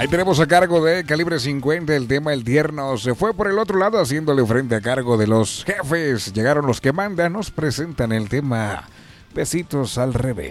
Ahí tenemos a cargo de Calibre 50 el tema El Tierno. Se fue por el otro lado haciéndole frente a cargo de Los Jefes. Llegaron los que mandan, nos presentan el tema Besitos al Revés.